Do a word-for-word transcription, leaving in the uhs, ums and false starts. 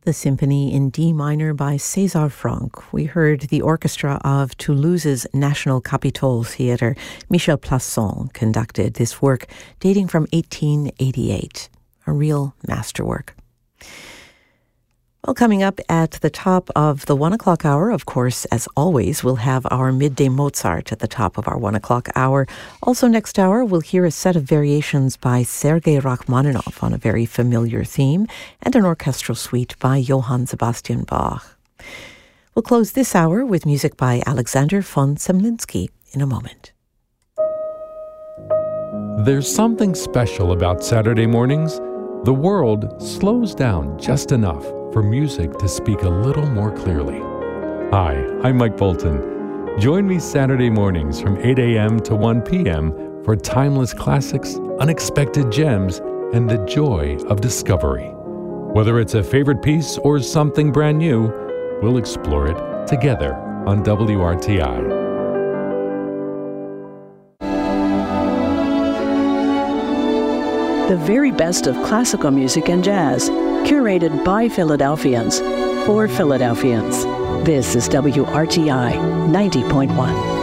The Symphony in D minor by César Franck. We heard the orchestra of Toulouse's National Capitol Theatre. Michel Plasson conducted this work dating from eighteen eighty-eight. A real masterwork. Well, coming up at the top of the one o'clock hour, of course, as always, we'll have our Midday Mozart at the top of our one o'clock hour. Also next hour, we'll hear a set of variations by Sergei Rachmaninoff on a very familiar theme and an orchestral suite by Johann Sebastian Bach. We'll close this hour with music by Alexander von Zemlinsky in a moment. There's something special about Saturday mornings. The world slows down just enough for music to speak a little more clearly. Hi, I'm Mike Bolton. Join me Saturday mornings from eight a.m. to one p.m. for timeless classics, unexpected gems, and the joy of discovery. Whether it's a favorite piece or something brand new, we'll explore it together on W R T I. The very best of classical music and jazz, curated by Philadelphians, for Philadelphians. This is W R T I ninety point one.